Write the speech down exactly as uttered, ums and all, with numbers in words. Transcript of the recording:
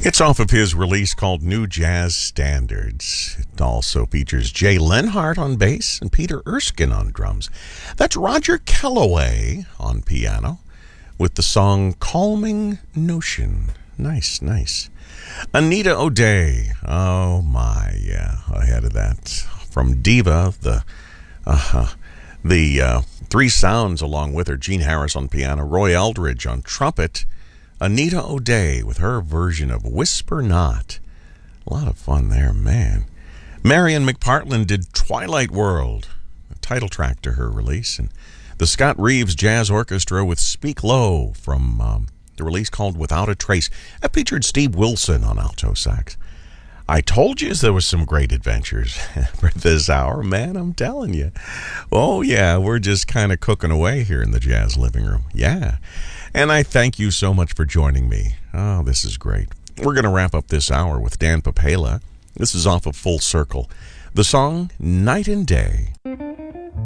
It's off of his release called New Jazz Standards. It also features Jay Lenhart on bass and Peter Erskine on drums. That's Roger Kellaway on piano with the song Calming Notion. Nice, nice. Anita O'Day. Oh my, yeah, ahead of that. From Diva, the uh, the uh, three sounds along with her. Gene Harris on piano, Roy Eldridge on trumpet, Anita O'Day with her version of Whisper Not. A lot of fun there, man. Marion McPartland did Twilight World, a title track to her release. And the Scott Reeves Jazz Orchestra with Speak Low from um, the release called Without a Trace. That featured Steve Wilson on alto sax. I told you there was some great adventures for this hour, man, I'm telling you. Oh, yeah, we're just kind of cooking away here in the Jazz Living Room. Yeah. And I thank you so much for joining me. Oh, this is great. We're going to wrap up this hour with Dan Papela. This is off of Full Circle. The song Night and Day.